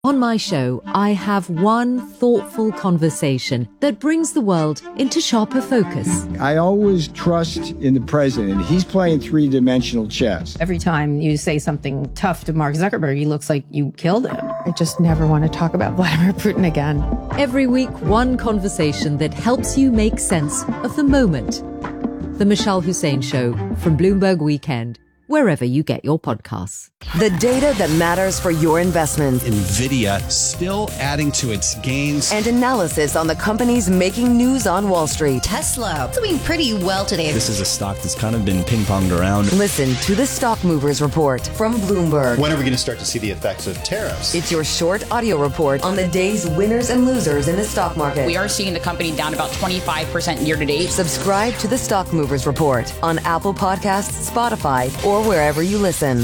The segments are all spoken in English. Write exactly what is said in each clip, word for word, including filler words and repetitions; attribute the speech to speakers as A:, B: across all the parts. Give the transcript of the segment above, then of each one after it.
A: On my show, I have one thoughtful conversation that brings the world into sharper focus.
B: I always trust in the president. He's playing three-dimensional chess.
C: Every time you say something tough to Mark Zuckerberg, he looks like you killed him. I just never want to talk about Vladimir Putin again.
A: Every week, one conversation that helps you make sense of the moment. The Mishal Hussain Show from Bloomberg Weekend, wherever you get your podcasts.
D: The data that matters for your investments.
E: NVIDIA still adding to its gains.
D: And analysis on the companies making news on Wall Street.
F: Tesla doing pretty well today.
E: This is a stock that's kind of been ping-ponged around.
D: Listen to the Stock Movers Report from Bloomberg.
G: When are we going to start to see the effects of tariffs?
D: It's your short audio report on the day's winners and losers in the stock market.
H: We are seeing the company down about twenty-five percent year to date.
D: Subscribe to the Stock Movers Report on Apple Podcasts, Spotify, or wherever you listen.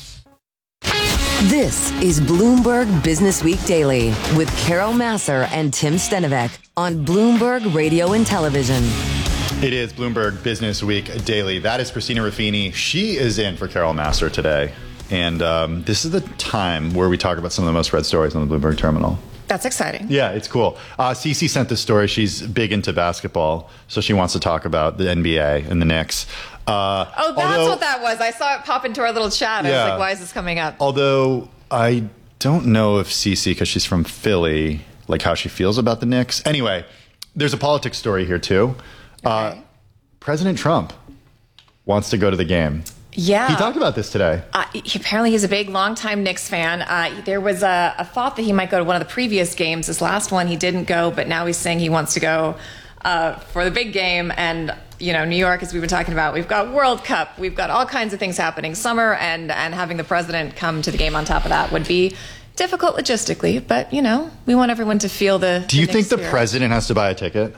D: This is Bloomberg Business Week Daily with Carol Massar and Tim Stenovec on Bloomberg Radio and Television.
G: It is Bloomberg Business Week Daily. That is Christina Ruffini. She is in for Carol Massar today. And um, this is the time where we talk about some of the most read stories on the Bloomberg terminal.
I: That's exciting.
G: Yeah, it's cool. Uh, Cece sent this story. She's big into basketball, so she wants to talk about the N B A and the Knicks. Uh,
I: oh, that's
G: although,
I: what that was. I saw it pop into our little chat. I
G: yeah,
I: was like, why is this coming up?
G: Although I don't know if Cece, because she's from Philly, like how she feels about the Knicks. Anyway, there's a politics story here too. Okay. Uh, President Trump wants to go to the game.
I: Yeah.
G: He talked about this today.
I: Uh, he, apparently, he's a big, longtime Knicks fan. Uh, there was a, a thought that he might go to one of the previous games. This last one, he didn't go, but now he's saying he wants to go uh, for the big game. And, you know, New York, as we've been talking about, we've got World Cup. We've got all kinds of things happening. Summer, and, and having the president come to the game on top of that would be difficult logistically. But, you know, we want everyone to feel the
G: Do you
I: the
G: think
I: spirit.
G: the president has to buy a ticket?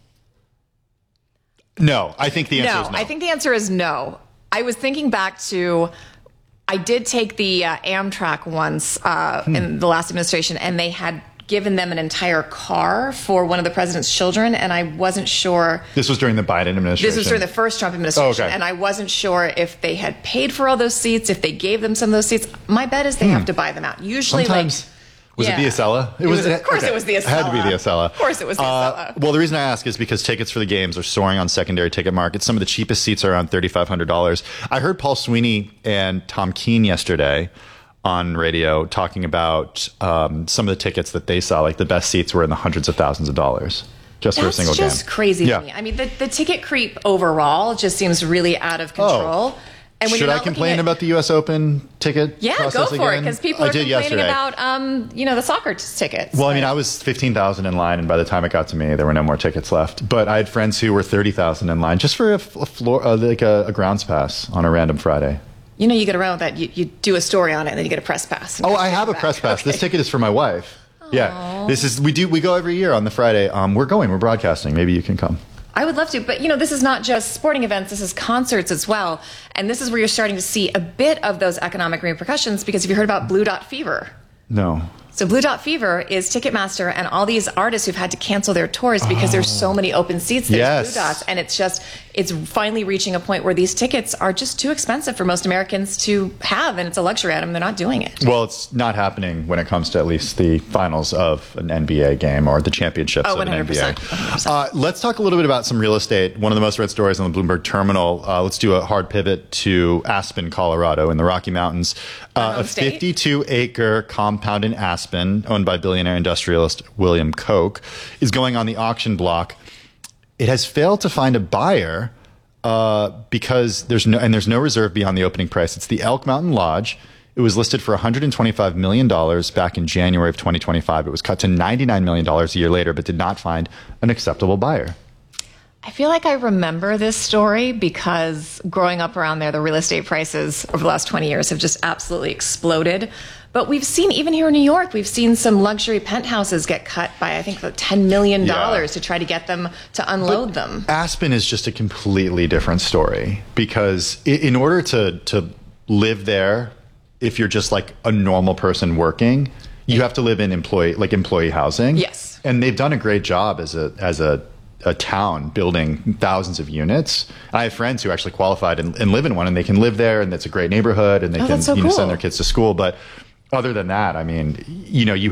G: No, I think the answer
I: no,
G: is no.
I: I think the answer is no. I was thinking back to, I did take the uh, Amtrak once uh, hmm. in the last administration, and they had given them an entire car for one of the president's children, and I wasn't sure.
G: This was during the Biden administration?
I: This was during the first Trump administration,
G: oh, okay.
I: and I wasn't sure if they had paid for all those seats, if they gave them some of those seats. My bet is they hmm. have to buy them out. Usually,
G: Sometimes.
I: like...
G: Was
I: yeah.
G: it the Acela?
I: It, it was, was. Of course,
G: okay.
I: it was the Acela.
G: It had to be the Acela.
I: Of course, it was the Acela. Uh,
G: well, the reason I ask is because tickets for the games are soaring on secondary ticket markets. Some of the cheapest seats are around thirty-five hundred dollars. I heard Paul Sweeney and Tom Keene yesterday on radio talking about um, some of the tickets that they saw. Like the best seats were in the hundreds of thousands of dollars just
I: That's
G: for a single game.
I: That's just crazy
G: yeah.
I: to me. I mean, the, the ticket creep overall just seems really out of control.
G: Oh. And when Should I complain at, about the U S Open ticket
I: yeah,
G: process
I: go for
G: again?
I: it, because people
G: I
I: are
G: did
I: complaining
G: yesterday.
I: about, um, you know, the soccer t- tickets.
G: Well, I mean, I was fifteen thousand in line, and by the time it got to me, there were no more tickets left. But I had friends who were thirty thousand in line just for a, a floor, uh, like a, a grounds pass on a random Friday.
I: You know, you get around with that. You, you do a story on it, and then you get a press pass.
G: Oh, I have a back. press pass. Okay. This ticket is for my wife. Aww. Yeah, this is we do we go every year on the Friday. Um, we're going. We're broadcasting. Maybe you can come.
I: I would love to, but you know, this is not just sporting events, this is concerts as well. And this is where you're starting to see a bit of those economic repercussions, because have you heard about Blue Dot Fever?
G: No.
I: So Blue Dot Fever is Ticketmaster and all these artists who've had to cancel their tours because oh. there's so many open seats. There's
G: yes.
I: Blue Dots, and it's just, it's finally reaching a point where these tickets are just too expensive for most Americans to have, and it's a luxury item. They're not doing it.
G: Well, it's not happening when it comes to at least the finals of an N B A game or the championships
I: oh,
G: of
I: one hundred percent,
G: an N B A.
I: one hundred percent.
G: Uh, let's talk a little bit about some real estate. One of the most read stories on the Bloomberg terminal. Uh, let's do a hard pivot to Aspen, Colorado in the Rocky Mountains. Uh, a fifty-two acre compound in Aspen owned by billionaire industrialist William Koch is going on the auction block. It has failed to find a buyer uh, because there's no and there's no reserve beyond the opening price. It's the Elk Mountain Lodge. It was listed for one hundred twenty-five million dollars back in January of twenty twenty-five. It was cut to ninety-nine million dollars a year later, but did not find an acceptable buyer.
I: I feel like I remember this story because growing up around there, the real estate prices over the last twenty years have just absolutely exploded. But we've seen, even here in New York, we've seen some luxury penthouses get cut by, I think, ten million dollars yeah. to try to get them to unload but them.
G: Aspen is just a completely different story because in order to, to live there, if you're just like a normal person working, you have to live in employee, like employee housing.
I: Yes.
G: And they've done a great job as a, as a, a town building thousands of units. I have friends who actually qualified and, and live in one, and they can live there, and it's a great neighborhood, and they
I: oh,
G: can
I: so
G: you know,
I: cool.
G: send their kids to school. But other than that, I mean, you know, you